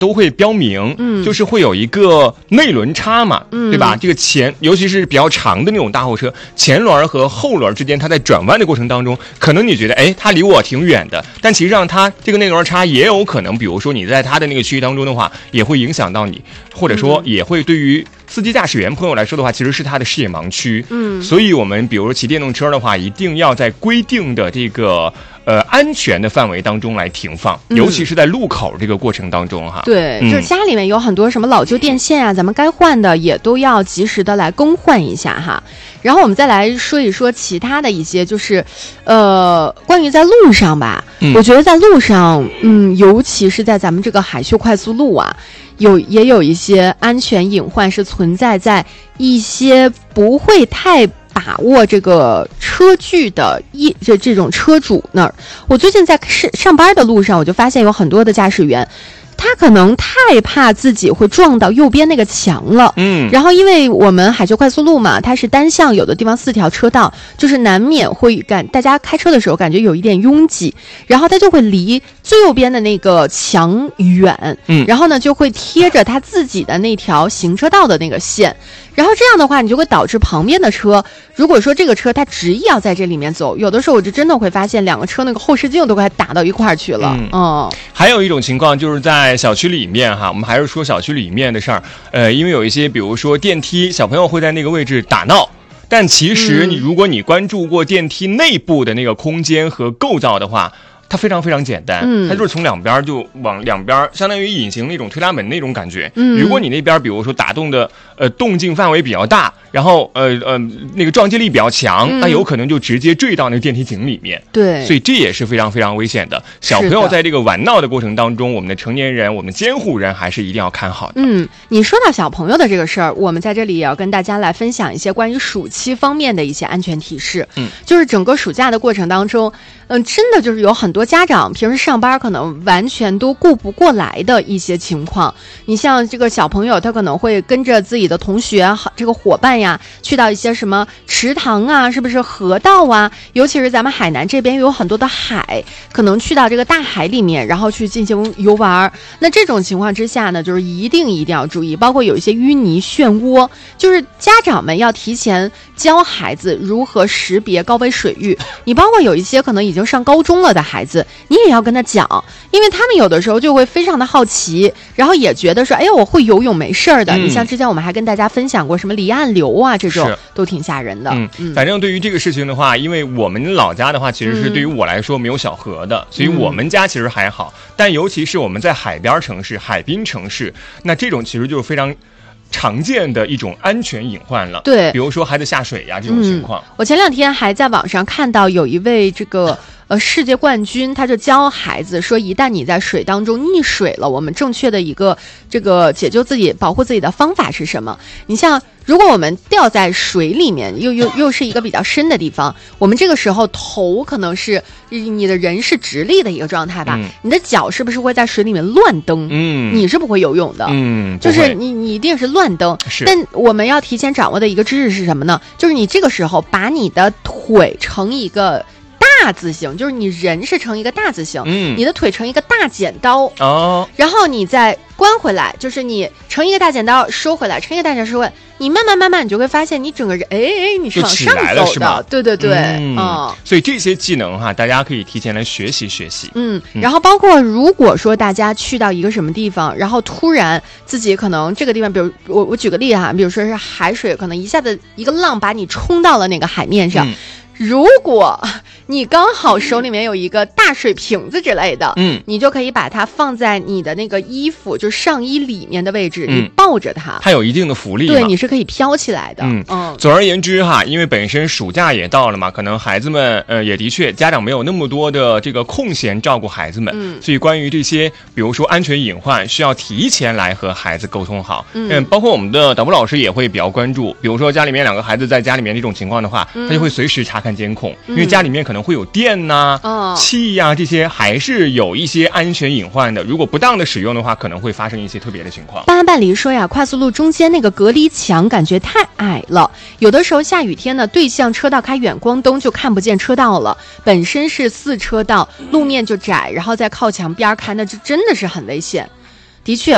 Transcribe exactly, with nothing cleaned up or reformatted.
都会标明，嗯，就是会有一个内轮差嘛，嗯，对吧？这个前，尤其是比较长的那种大货车，前轮和后轮之间，它在转弯的过程当中，可能你觉得，哎，它离我挺远的，但其实上它这个内轮差也有可能，比如说你在它的那个区域当中的话，也会影响到你，或者说也会对于司机驾驶员朋友来说的话，其实是他的视野盲区，嗯，所以我们比如骑电动车的话，一定要在规定的这个呃安全的范围当中来停放，尤其是在路口这个过程当中哈。 对，嗯、就是家里面有很多什么老旧电线啊，咱们该换的也都要及时的来更换一下哈。然后我们再来说一说其他的一些，就是呃关于在路上吧，嗯、我觉得在路上，嗯，尤其是在咱们这个海秀快速路啊。有也有一些安全隐患是存在在一些不会太把握这个车距的一这这种车主那儿。我最近在上上班的路上，我就发现有很多的驾驶员，他可能太怕自己会撞到右边那个墙了，嗯，然后因为我们海秀快速路嘛，它是单向，有的地方四条车道，就是难免会感大家开车的时候感觉有一点拥挤，然后他就会离最右边的那个墙远，嗯，然后呢就会贴着他自己的那条行车道的那个线，然后这样的话，你就会导致旁边的车，如果说这个车它执意要在这里面走，有的时候我就真的会发现两个车那个后视镜都快打到一块儿去了，嗯，哦， 还有一种情况就是在小区里面哈，我们还是说小区里面的事儿，呃，因为有一些比如说电梯，小朋友会在那个位置打闹。但其实你如果你关注过电梯内部的那个空间和构造的话，它非常非常简单，嗯，它就是从两边就往两边，相当于隐形那种推拉门那种感觉。嗯，如果你那边比如说打洞的呃动静范围比较大，然后呃呃那个撞击力比较强，嗯，那有可能就直接坠到那个电梯井里面。 对， 所以这也是非常非常危险的。小朋友在这个玩闹的过程当中，我们的成年人，我们监护人还是一定要看好的。 嗯，你说到小朋友的这个事儿，我们在这里也要跟大家来分享一些关于暑期方面的一些安全提示。嗯，就是整个暑假的过程当中，嗯，真的就是有很多家长平时上班可能完全都顾不过来的一些情况。你像这个小朋友，他可能会跟着自己的同学、这个伙伴呀，去到一些什么池塘啊，是不是河道啊？尤其是咱们海南这边有很多的海，可能去到这个大海里面，然后去进行游玩。那这种情况之下呢，就是一定一定要注意，包括有一些淤泥漩涡，就是家长们要提前教孩子如何识别高危水域。你包括有一些可能已经上高中了的孩子，你也要跟他讲，因为他们有的时候就会非常的好奇，然后也觉得说，哎呀，我会游泳没事儿的。嗯、你像之前我们还跟大家分享过什么离岸流啊，这种都挺吓人的。 嗯，嗯反正对于这个事情的话，因为我们老家的话，其实是对于我来说没有小河的，嗯、所以我们家其实还好。但尤其是我们在海边城市、海滨城市，那这种其实就是非常常见的一种安全隐患了。 对， 比如说孩子下水呀这种情况。 嗯、我前两天还在网上看到有一位这个。呃，世界冠军他就教孩子说，一旦你在水当中溺水了，我们正确的一个这个解救自己、保护自己的方法是什么？你像，如果我们掉在水里面，又又又是一个比较深的地方，我们这个时候头可能是你的人是直立的一个状态吧，嗯、你的脚是不是会在水里面乱蹬？嗯，你是不会游泳的，嗯，就是你你一定是乱蹬。 是， 但我们要提前掌握的一个知识是什么呢？就是你这个时候把你的腿成一个。大字形，就是你人是成一个大字形，嗯，你的腿成一个大剪刀哦，然后你再关回来，就是你成一个大剪刀收回来，成一个大剪刀收回来，你慢慢慢慢你就会发现你整个人哎哎你是往上走的，对对对， 嗯，哦、所以这些技能哈，大家可以提前来学习学习。 嗯，然后包括如果说大家去到一个什么地方，然后突然自己可能这个地方，比如我我举个例哈，比如说是海水，可能一下子一个浪把你冲到了那个海面上。嗯，如果你刚好手里面有一个大水瓶子之类的，嗯，你就可以把它放在你的那个衣服，就上衣里面的位置，嗯、你抱着它， 它有一定的浮力， 对，你是可以飘起来的。 嗯嗯。总而言之哈，因为本身暑假也到了嘛，可能孩子们呃也的确家长没有那么多的这个空闲照顾孩子们，嗯，所以关于这些比如说安全隐患，需要提前来和孩子沟通好。嗯，嗯包括我们的导播老师也会比较关注，比如说家里面两个孩子在家里面这种情况的话，嗯、他就会随时查看监控，因为家里面可能会有电呐、啊、气呀、啊、这些，还是有一些安全隐患的。如果不当的使用的话，可能会发生一些特别的情况。 半安半离说呀，快速路中间那个隔离墙感觉太矮了，有的时候下雨天呢，对向车道开远光灯就看不见车道了。本身是四车道，路面就窄，然后再靠墙边开，那这真的是很危险。的确，